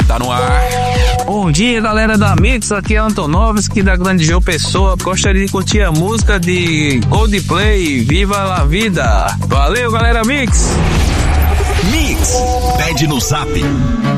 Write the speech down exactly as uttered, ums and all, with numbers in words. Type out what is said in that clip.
tá no ar. Bom dia, galera da Mix, aqui é Antonovski da Grande João Pessoa. Gostaria de curtir a música de Coldplay, Viva la Vida. Valeu, galera Mix. Mix, pede no Zap